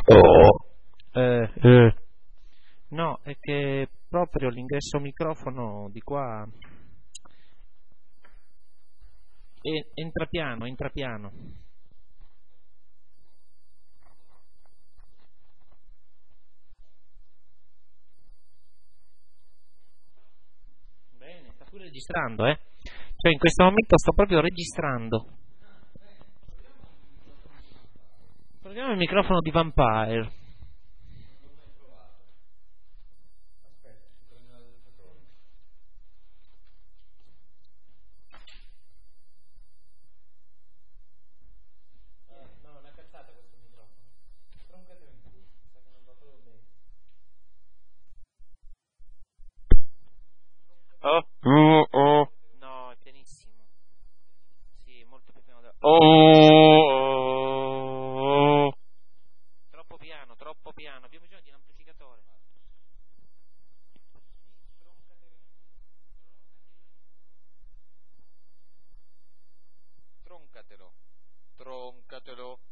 Oh. No, è che proprio l'ingresso microfono di qua entra piano, entra piano. Bene, sta pure registrando, eh? Cioè, in questo momento sto proprio registrando. Proviamo il microfono di Vampire. No, è una cazzata questo microfono. Stroncatelo in più, sa che non va proprio bene. No, è pianissimo. Sì, molto più piano. Troppo piano, troppo piano. Abbiamo bisogno di un amplificatore. Troncatelo. Troncatelo.